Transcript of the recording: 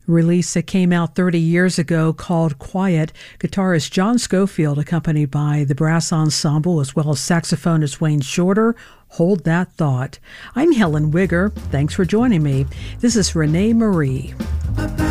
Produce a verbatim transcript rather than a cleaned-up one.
release that came out thirty years ago called Quiet. Guitarist John Scofield, accompanied by the brass ensemble as well as saxophonist Wayne Shorter, hold that thought. I'm Helen Wigger. Thanks for joining me. This is Renee Marie.